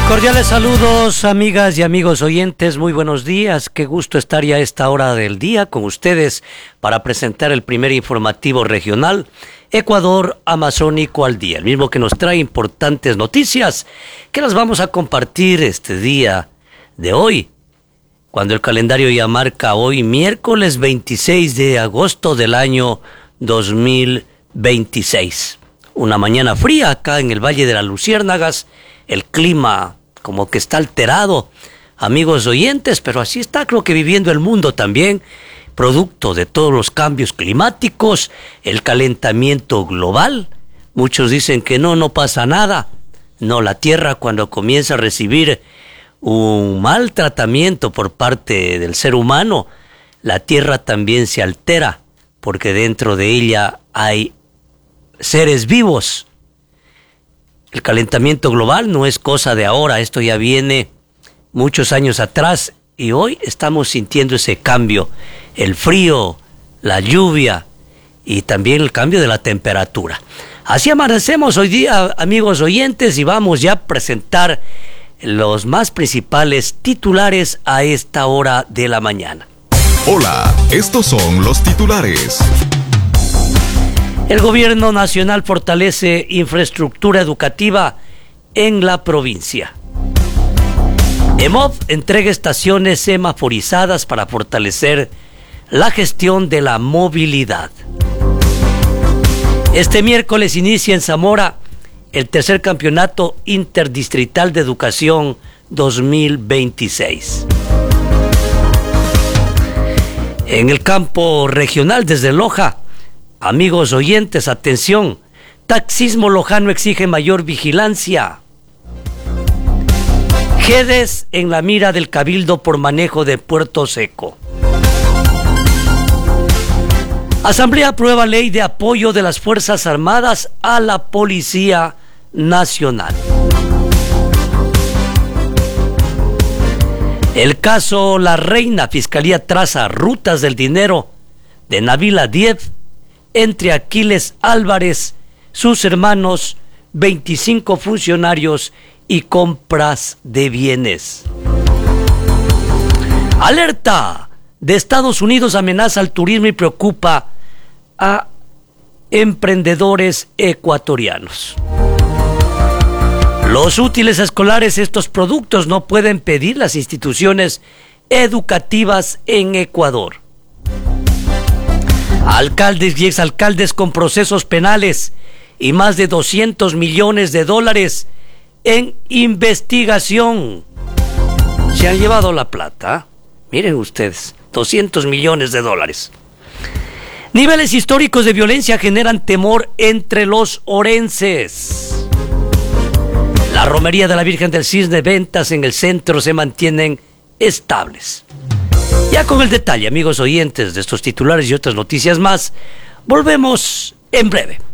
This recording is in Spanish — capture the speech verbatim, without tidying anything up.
Cordiales saludos, amigas y amigos oyentes, muy buenos días, qué gusto estar ya a esta hora del día con ustedes para presentar el primer informativo regional Ecuador Amazónico al Día, el mismo que nos trae importantes noticias que las vamos a compartir este día de hoy, cuando el calendario ya marca hoy miércoles veintiséis de agosto del año dos mil veintiséis. Una mañana fría acá en el Valle de las Luciérnagas, el clima como que está alterado, amigos oyentes, pero así está creo que viviendo el mundo también, producto de todos los cambios climáticos, el calentamiento global. Muchos dicen que no, no pasa nada. No, la Tierra cuando comienza a recibir un mal tratamiento por parte del ser humano, la Tierra también se altera, porque dentro de ella hay seres vivos. El calentamiento global no es cosa de ahora, esto ya viene muchos años atrás y hoy estamos sintiendo ese cambio, el frío, la lluvia y también el cambio de la temperatura. Así amanecemos hoy día, amigos oyentes, y vamos ya a presentar los más principales titulares a esta hora de la mañana. Hola, estos son los titulares. El gobierno nacional fortalece infraestructura educativa en la provincia. EMOV entrega estaciones semaforizadas para fortalecer la gestión de la movilidad. Este miércoles inicia en Zamora el tercer campeonato interdistrital de educación dos mil veintiséis. En el campo regional desde Loja, amigos oyentes, atención, taxismo lojano exige mayor vigilancia. Gedes en la mira del Cabildo por manejo de Puerto Seco. Asamblea aprueba ley de apoyo de las Fuerzas Armadas a la Policía Nacional. El caso La Reina, Fiscalía traza rutas del dinero de Nabila Diez entre Aquiles Álvarez, sus hermanos, veinticinco funcionarios y compras de bienes. Alerta de Estados Unidos amenaza al turismo y preocupa a emprendedores ecuatorianos. Los útiles escolares, estos productos no pueden pedir las instituciones educativas en Ecuador. Alcaldes y exalcaldes con procesos penales y más de doscientos millones de dólares en investigación. Se han llevado la plata. Miren ustedes, doscientos millones de dólares. Niveles históricos de violencia generan temor entre los orenses. La romería de la Virgen del Cisne, ventas en el centro se mantienen estables. Ya con el detalle, amigos oyentes, de estos titulares y otras noticias más, volvemos en breve.